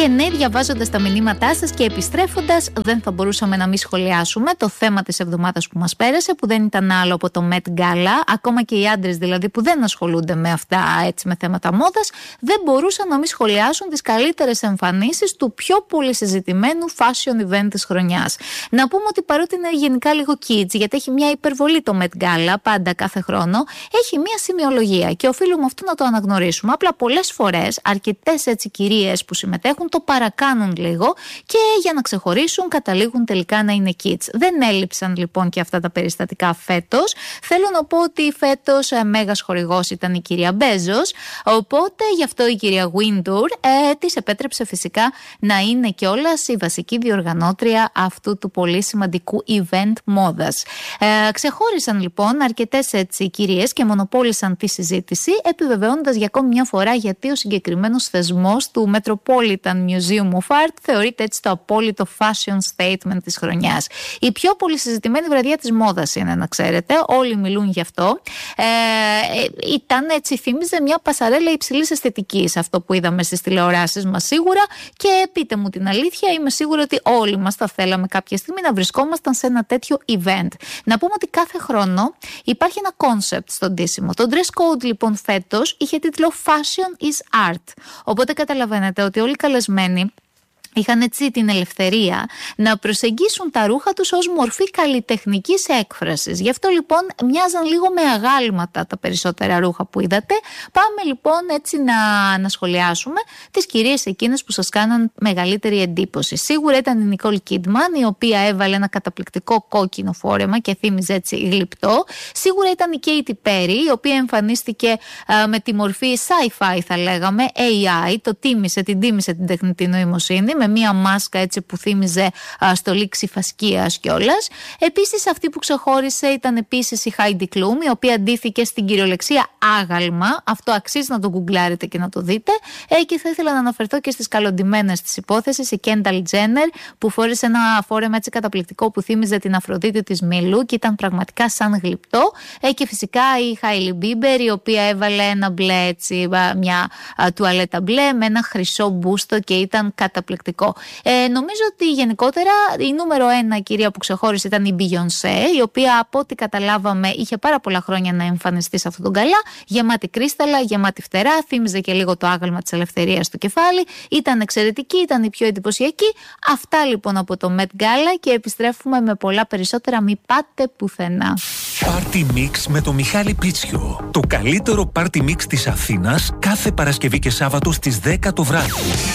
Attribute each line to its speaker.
Speaker 1: Και ναι, διαβάζοντας τα μηνύματά σας και επιστρέφοντας, δεν θα μπορούσαμε να μην σχολιάσουμε το θέμα της εβδομάδας που μας πέρασε, που δεν ήταν άλλο από το Met Gala. Ακόμα και οι άντρες δηλαδή που δεν ασχολούνται με αυτά, έτσι, με θέματα μόδας, δεν μπορούσαν να μην σχολιάσουν τις καλύτερες εμφανίσεις του πιο πολύ συζητημένου fashion event της χρονιάς. Να πούμε ότι παρότι είναι γενικά λίγο kids, γιατί έχει μια υπερβολή το Met Gala, πάντα κάθε χρόνο, έχει μια σημειολογία και οφείλουμε αυτό να το αναγνωρίσουμε. Απλά πολλές φορές αρκετές έτσι κυρίες που συμμετέχουν το παρακάνουν λίγο και για να ξεχωρίσουν καταλήγουν τελικά να είναι kids. Δεν έλειψαν λοιπόν και αυτά τα περιστατικά φέτος. Θέλω να πω ότι φέτος μέγας χορηγός ήταν η κυρία Μπέζος, οπότε γι' αυτό η κυρία Wintour της επέτρεψε φυσικά να είναι κιόλας η βασική διοργανώτρια αυτού του πολύ σημαντικού event μόδας. Ξεχώρισαν λοιπόν αρκετές έτσι κυρίες και μονοπόλησαν τη συζήτηση, επιβεβαιώνοντας για ακόμη μια φορά γιατί ο συγκεκριμένος θεσμός του Metropolitan Museum of Art θεωρείται έτσι το απόλυτο fashion statement της χρονιάς. Η πιο πολύ συζητημένη βραδιά της μόδας είναι, να ξέρετε, όλοι μιλούν γι' αυτό. Ήταν έτσι, θύμιζε μια πασαρέλα υψηλής αισθητικής αυτό που είδαμε στις τηλεοράσεις μας σίγουρα, και πείτε μου την αλήθεια, είμαι σίγουρη ότι όλοι μας θα θέλαμε κάποια στιγμή να βρισκόμασταν σε ένα τέτοιο event. Να πούμε ότι κάθε χρόνο υπάρχει ένα concept στον ντύσιμο. Το dress code λοιπόν φέτος είχε τίτλο Fashion is Art. Οπότε καταλαβαίνετε ότι όλοι οι καλεσμένοι είχαν έτσι την ελευθερία να προσεγγίσουν τα ρούχα τους ως μορφή καλλιτεχνικής έκφρασης. Γι' αυτό λοιπόν μοιάζαν λίγο με αγάλματα τα περισσότερα ρούχα που είδατε. Πάμε λοιπόν έτσι να σχολιάσουμε τις κυρίες εκείνες που σας κάναν μεγαλύτερη εντύπωση. Σίγουρα ήταν η Νικόλ Κίντμαν, η οποία έβαλε ένα καταπληκτικό κόκκινο φόρεμα και θύμιζε έτσι γλυπτό. Σίγουρα ήταν η Κέιτι Πέρι, η οποία εμφανίστηκε με τη μορφή sci-fi, θα λέγαμε, AI, την τίμησε την τεχνητή νοημοσύνη, με μία μάσκα έτσι που θύμιζε στολή ξυφασκίας κιόλας. Επίσης αυτή που ξεχώρισε ήταν επίσης η Heidi Klum, η οποία αντίθηκε στην κυριολεξία άγαλμα. Αυτό αξίζει να το γκουγκλάρετε και να το δείτε. Και θα ήθελα να αναφερθώ και στις καλοντυμένες της υπόθεσης, η Kendall Jenner, που φόρεσε ένα φόρεμα έτσι καταπληκτικό που θύμιζε την Αφροδίτη της Μήλου και ήταν πραγματικά σαν γλυπτό. Και φυσικά η Hailey Bieber, η οποία έβαλε ένα μπλε έτσι, μια τουαλέτα μπλε με ένα χρυσό μπούστο και ήταν καταπληκτικό. Νομίζω ότι γενικότερα η νούμερο 1 κυρία που ξεχώρισε ήταν η Beyoncé, η οποία από ό,τι καταλάβαμε είχε πάρα πολλά χρόνια να εμφανιστεί σε αυτόν τον γκαλά, γεμάτη κρίσταλα, γεμάτη φτερά, θύμιζε και λίγο το άγαλμα της ελευθερίας στο κεφάλι, ήταν εξαιρετική, ήταν η πιο εντυπωσιακή. Αυτά λοιπόν από το Met Gala και επιστρέφουμε με πολλά περισσότερα, μην πάτε πουθενά.
Speaker 2: Party Mix με το Μιχάλη Πίτσιο. Το καλύτερο Party Mix της Αθήνας κάθε Παρασκευή και Σάββατο στις 10 το βράδυ.